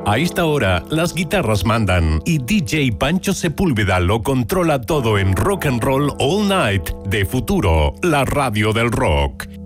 A esta hora, las guitarras mandan y DJ Pancho Sepúlveda lo controla todo en Rock and Roll All Night de Futuro, la radio del rock.